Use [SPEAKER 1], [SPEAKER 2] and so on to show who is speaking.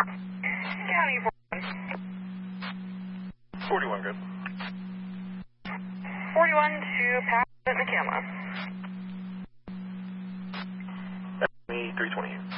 [SPEAKER 1] County
[SPEAKER 2] 41, good.
[SPEAKER 1] 41 to pass at McCandless.
[SPEAKER 2] 320.